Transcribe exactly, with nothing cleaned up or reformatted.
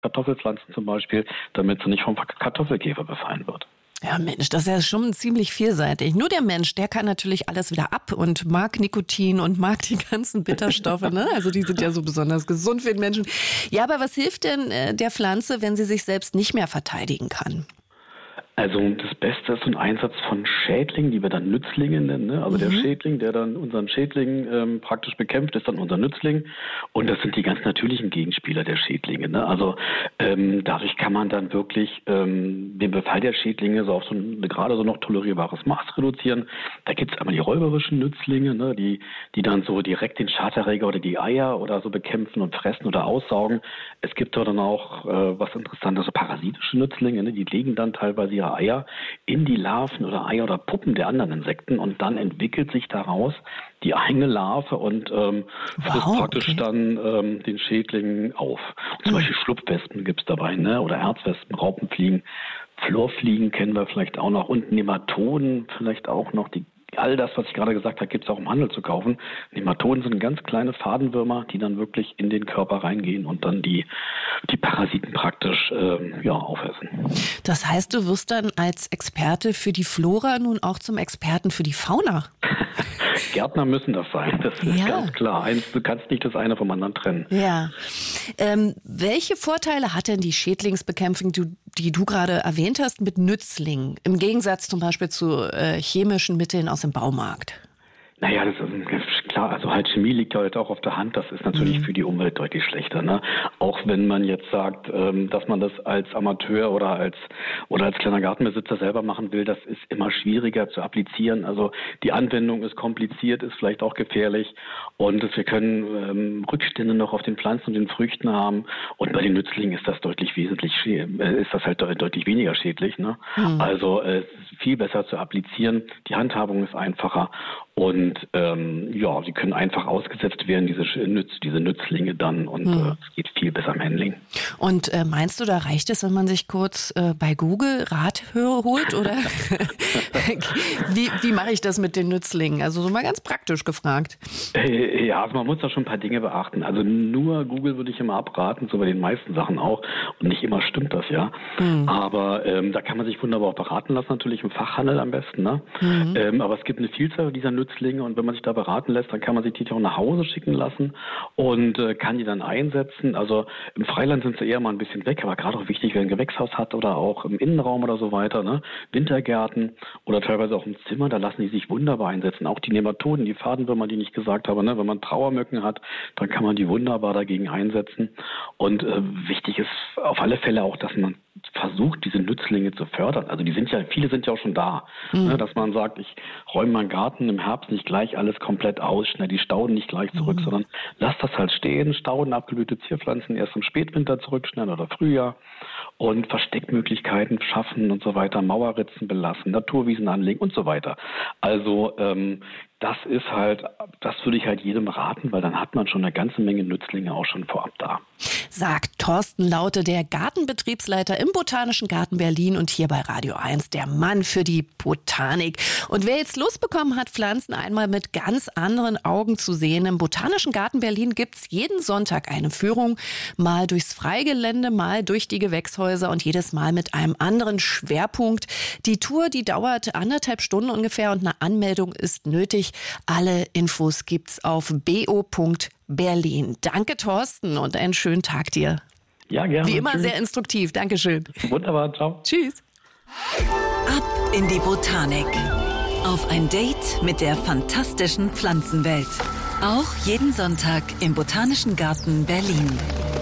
Kartoffelpflanzen zum Beispiel, damit sie nicht vom Kartoffelkäfer befallen wird. Ja, Mensch, das ist ja schon ziemlich vielseitig. Nur der Mensch, der kann natürlich alles wieder ab und mag Nikotin und mag die ganzen Bitterstoffe, ne? Also die sind ja so besonders gesund für den Menschen. Ja, aber was hilft denn äh, der Pflanze, wenn sie sich selbst nicht mehr verteidigen kann? Also das Beste ist so ein Einsatz von Schädlingen, die wir dann Nützlinge nennen. Ne? Also mhm. der Schädling, der dann unseren Schädling ähm, praktisch bekämpft, ist dann unser Nützling. Und das sind die ganz natürlichen Gegenspieler der Schädlinge. Ne? Also ähm, dadurch kann man dann wirklich ähm, den Befall der Schädlinge so auf so ein gerade so noch tolerierbares Maß reduzieren. Da gibt es einmal die räuberischen Nützlinge, ne? die die dann so direkt den Schaderreger oder die Eier oder so bekämpfen und fressen oder aussaugen. Es gibt da dann auch äh, was Interessantes, so parasitische Nützlinge, ne? Die legen dann teilweise ihre Eier in die Larven oder Eier oder Puppen der anderen Insekten und dann entwickelt sich daraus die eigene Larve und ähm, frisst wow, praktisch okay. dann ähm, den Schädling auf. Zum mhm. Beispiel Schlupfwespen gibt's dabei, ne? Oder Erzwespen, Raupenfliegen, Florfliegen kennen wir vielleicht auch noch und Nematoden vielleicht auch noch, die all das, was ich gerade gesagt habe, gibt es auch im Handel zu kaufen. Nematoden sind ganz kleine Fadenwürmer, die dann wirklich in den Körper reingehen und dann die, die Parasiten praktisch ähm, ja, aufessen. Das heißt, du wirst dann als Experte für die Flora nun auch zum Experten für die Fauna? Gärtner müssen das sein, das ist ja. ganz klar. Eins, du kannst nicht das eine vom anderen trennen. Ja. Ähm, welche Vorteile hat denn die Schädlingsbekämpfung, die, die du gerade erwähnt hast, mit Nützlingen? Im Gegensatz zum Beispiel zu äh, chemischen Mitteln aus dem Baumarkt? Naja, das ist klar, also halt Chemie liegt ja heute auch auf der Hand, das ist natürlich mhm. für die Umwelt deutlich schlechter, ne? Auch wenn man jetzt sagt, dass man das als Amateur oder als oder als kleiner Gartenbesitzer selber machen will, das ist immer schwieriger zu applizieren. Also die Anwendung ist kompliziert, ist vielleicht auch gefährlich und wir können ähm, Rückstände noch auf den Pflanzen und den Früchten haben und bei den Nützlingen ist das deutlich wesentlich ist das halt deutlich weniger schädlich, ne? Mhm. Also es ist viel besser zu applizieren, die Handhabung ist einfacher. Und ähm, ja, sie können einfach ausgesetzt werden, diese, Nütz, diese Nützlinge dann und hm. äh, es geht viel besser im Handling. Und äh, meinst du, da reicht es, wenn man sich kurz äh, bei Google Rat holt? Oder wie, wie mache ich das mit den Nützlingen? Also so mal ganz praktisch gefragt. Äh, ja, also man muss da schon ein paar Dinge beachten. Also nur Google würde ich immer abraten, so bei den meisten Sachen auch. Und nicht immer stimmt das ja. Hm. Aber ähm, da kann man sich wunderbar auch beraten lassen, natürlich im Fachhandel am besten. Ne? Mhm. Ähm, aber es gibt eine Vielzahl dieser Nützlinge. Und wenn man sich da beraten lässt, dann kann man sich die auch nach Hause schicken lassen und äh, kann die dann einsetzen. Also im Freiland sind sie eher mal ein bisschen weg, aber gerade auch wichtig, wer ein Gewächshaus hat oder auch im Innenraum oder so weiter, ne? Wintergärten oder teilweise auch im Zimmer, da lassen die sich wunderbar einsetzen. Auch die Nematoden, die Fadenwürmer, die ich gesagt habe, ne? Wenn man Trauermücken hat, dann kann man die wunderbar dagegen einsetzen. Und äh, wichtig ist auf alle Fälle auch, dass man versucht, diese Nützlinge zu fördern. Also die sind ja, viele sind ja auch schon da. Mhm. Ne, dass man sagt, ich räume meinen Garten im Herbst nicht gleich alles komplett aus, schneide die Stauden nicht gleich zurück, mhm. sondern lass das halt stehen, Stauden, abgeblühte Zierpflanzen erst im Spätwinter zurückschneiden oder Frühjahr und Versteckmöglichkeiten schaffen und so weiter, Mauerritzen belassen, Naturwiesen anlegen und so weiter. Also ähm, das ist halt, das würde ich halt jedem raten, weil dann hat man schon eine ganze Menge Nützlinge auch schon vorab da. Sagt Thorsten Laute, der Gartenbetriebsleiter im Botanischen Garten Berlin und hier bei Radio eins, der Mann für die Botanik. Und wer jetzt Lust bekommen hat, Pflanzen einmal mit ganz anderen Augen zu sehen, im Botanischen Garten Berlin gibt's jeden Sonntag eine Führung, mal durchs Freigelände, mal durch die Gewächshäuser und jedes Mal mit einem anderen Schwerpunkt. Die Tour, die dauert anderthalb Stunden ungefähr und eine Anmeldung ist nötig. Alle Infos gibt's auf b o punkt berlin. Danke, Thorsten, und einen schönen Tag dir. Ja, gerne. Wie immer Tschüss. Sehr instruktiv. Dankeschön. Wunderbar, ciao. Tschüss. Ab in die Botanik. Auf ein Date mit der fantastischen Pflanzenwelt. Auch jeden Sonntag im Botanischen Garten Berlin.